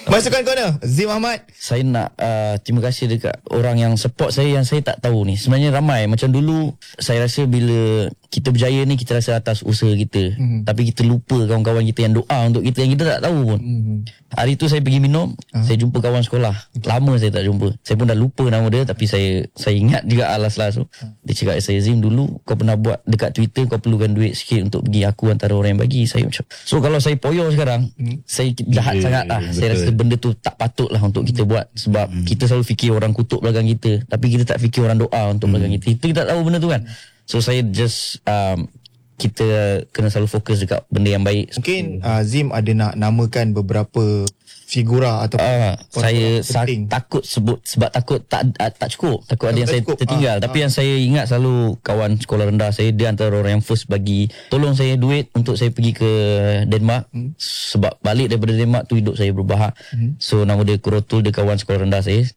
Masukkan corner Zim Ahmad. Saya nak terima kasih dekat orang yang support saya, yang saya tak tahu ni. Sebenarnya ramai. Macam dulu saya rasa bila kita berjaya ni, kita rasa atas usaha kita. Tapi kita lupa kawan-kawan kita yang doa untuk kita, yang kita tak tahu pun. Hari tu saya pergi minum, saya jumpa kawan sekolah. Lama saya tak jumpa. Saya pun dah lupa nama dia, tapi saya ingat juga alas-alas tu. Dia cakap, saya Zim, dulu kau pernah buat dekat Twitter, kau perlukan duit sikit untuk pergi aku antara orang yang bagi. Saya macam, so kalau saya poyo sekarang, saya jahat sangat lah. Saya rasa benda tu tak patut lah untuk kita buat. Sebab kita selalu fikir orang kutuk belakang kita, tapi kita tak fikir orang doa untuk belakang kita. Kita tak tahu benda tu kan. So saya just kita kena selalu fokus dekat benda yang baik. Mungkin Zim ada nak namakan beberapa figura atau saya takut sebut, sebab takut tak cukup, takut ada yang saya tertinggal. Tapi yang saya ingat selalu kawan sekolah rendah saya, dia antara orang yang first bagi tolong saya duit untuk saya pergi ke Denmark. Sebab balik daripada Denmark tu hidup saya berubah. So nama dia Kurotul, dia kawan sekolah rendah saya.